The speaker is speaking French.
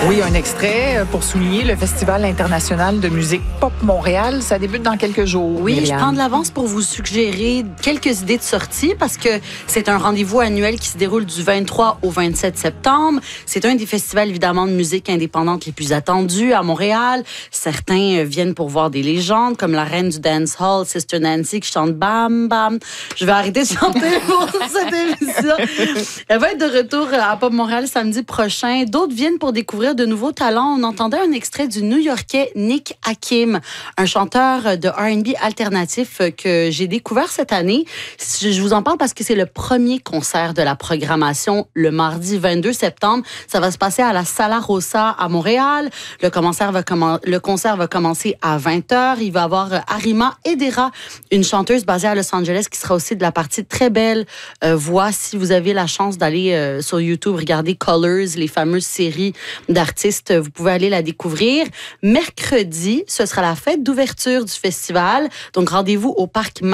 Oui, un extrait pour souligner le Festival international de musique pop Montréal. Ça débute dans quelques jours. Oui, Myriam. je prends de l'avance pour vous suggérer quelques idées de sortie parce que c'est un rendez-vous annuel qui se déroule du 23 au 27 septembre. C'est un des festivals, évidemment, de musique indépendante les plus attendus à Montréal. Certains viennent pour voir des légendes comme la reine du dancehall, Sister Nancy, qui chante Bam Bam. Je vais arrêter de chanter pour cette émission. Elle va être de retour à Pop Montréal samedi prochain. D'autres viennent pour découvrir de nouveaux talents. On entendait un extrait du New-Yorkais Nick Hakim, un chanteur de R&B alternatif que j'ai découvert cette année. Je vous en parle parce que c'est le premier concert de la programmation le mardi 22 septembre. Ça va se passer à la Sala Rosa à Montréal. Le concert va commencer à 20h. Il va y avoir Arima Edera, une chanteuse basée à Los Angeles qui sera aussi de la partie Très Belle Voix. Si vous avez la chance d'aller sur YouTube, regarder Colors, les fameuses séries d'artistes, vous pouvez aller la découvrir. Mercredi, ce sera la fête d'ouverture du festival. Donc, rendez-vous au Parc